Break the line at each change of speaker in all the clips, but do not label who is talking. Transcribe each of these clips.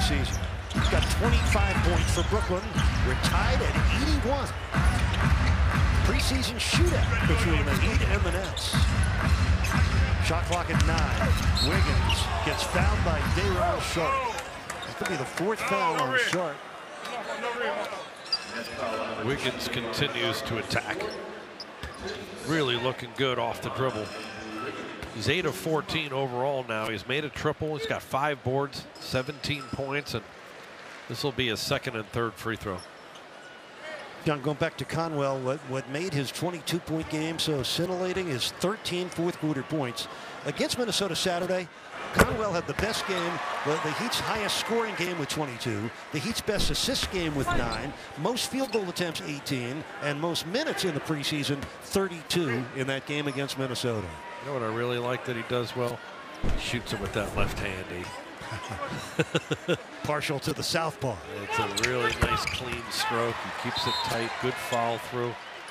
preseason. He's got 25 points for Brooklyn. We're tied at 81. Preseason shootout between the Heat and the Nets. Shot clock at 9. Wiggins gets fouled by Day'Ron Sharpe. That could be the 4th foul on Sharpe.
Wiggins continues to attack. Really looking good off the dribble. He's 8 of 14 overall now. He's made a triple. He's got 5 boards, 17 points, and this will be his 2nd and 3rd free throw.
John, going back to Conwell, what made his 22-point game so scintillating is 13 fourth-quarter points. Against Minnesota Saturday, Conwell had the best game, the Heat's highest scoring game with 22, the Heat's best assist game with 9, most field goal attempts 18, and most minutes in the preseason 32 in that game against Minnesota.
You know what I really like that he does well? He shoots it with that left hand.
Partial to the southpaw.
It's a really nice clean stroke. He keeps it tight. Good follow through.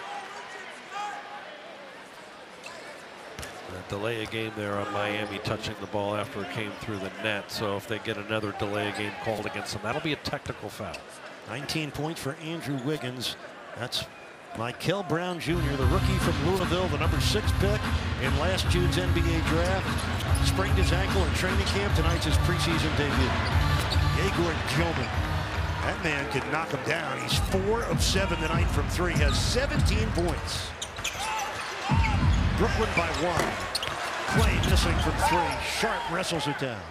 Delay a game there on Miami touching the ball after it came through the net. So if they get another delay a game called against them, that'll be a technical foul.
19 points for Andrew Wiggins. That's Michael Brown Jr., the rookie from Louisville, the number 6 pick in last June's NBA draft. Sprained his ankle in training camp. Tonight's his preseason debut. Yegor Gilman. That man could knock him down. He's 4 of 7 tonight from 3. Has 17 points. Brooklyn by 1. Clay missing from 3. Sharpe wrestles it down.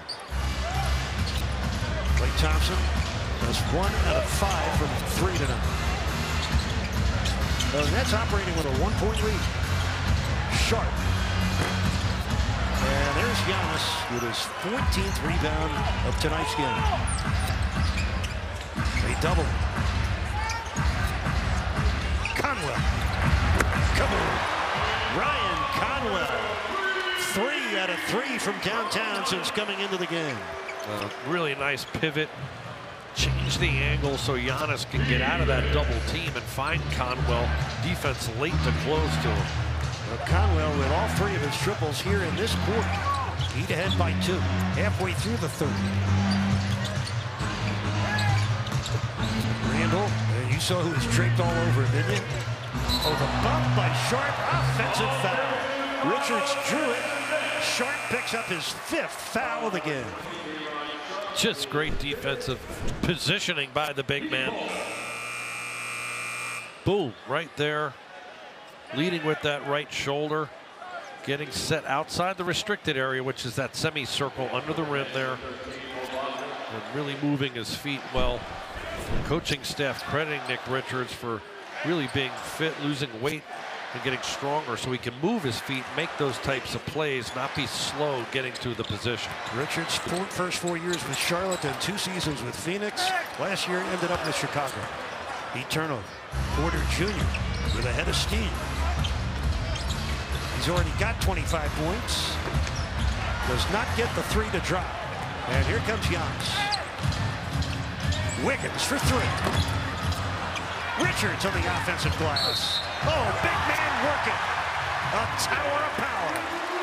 Klay Thompson has 1 out of 5 from 3 tonight. The Nets operating with a 1-point lead. Sharpe. And there's Giannis with his 14th rebound of tonight's game. They double. Conwell. Kaboom. Ryan Conwell. 3 out of 3 from downtown since coming into the game.
Really nice pivot. Change the angle so Giannis can get out of that double team and find Conwell. Defense late to close to him.
Well, Conwell with all 3 of his triples here in this quarter. Heat ahead by 2. Halfway through the 3rd. Randall, and you saw who was draped all over him, didn't you? Oh, the bump by Sharpe. Offensive foul. Richards drew it. Sharpe picks up his 5th foul of the game.
Just great defensive positioning by the big man. Boom, right there. Leading with that right shoulder. Getting set outside the restricted area, which is that semicircle under the rim there. And really moving his feet well. The coaching staff crediting Nick Richards for really being fit, losing weight, and getting stronger so he can move his feet, make those types of plays, not be slow getting to the position.
Richards' first 4 years with Charlotte and 2 seasons with Phoenix. Last year ended up with Chicago. Heat turnover. Porter Jr. with a head of steam. He's already got 25 points. Does not get the 3 to drop. And here comes Giannis. Wiggins for 3. Richards on the offensive glass. Oh, big man working. A tower of power.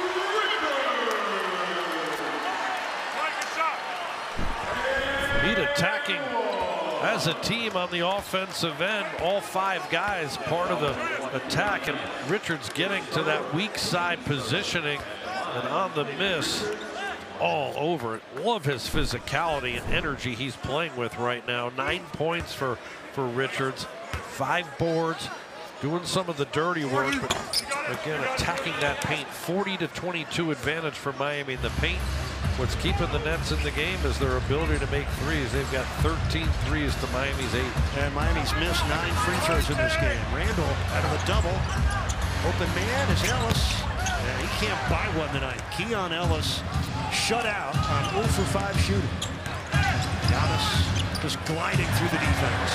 Heat attacking as a team on the offensive end. All 5 guys part of the attack, and Richards getting to that weak side positioning, and on the miss, all over it. Love his physicality and energy he's playing with right now. 9 points for Richards, 5 boards, doing some of the dirty work, but again attacking that paint. 40-22 advantage for Miami in the paint. What's keeping the Nets in the game is their ability to make threes. They've got 13 threes to Miami's 8.
And Miami's missed 9 free throws in this game. Randall out of a double. Open man is Ellis. And he can't buy one tonight. Keon Ellis shut out on 0 for 5 shooting. Giannis just gliding through the defense.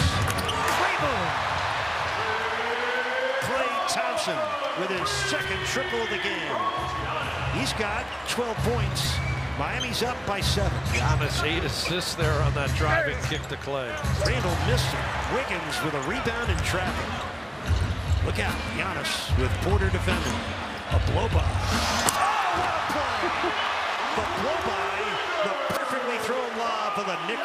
Klay Thompson with his 2nd triple of the game. He's got 12 points. Miami's up by 7.
Giannis 8 assists there on that driving kick to Klay.
Randall missed it. Wiggins with a rebound in traffic. Look out, Giannis with Porter defending. A blow by. Oh, what a play! The blow by, the perfectly thrown lob for the Knicks.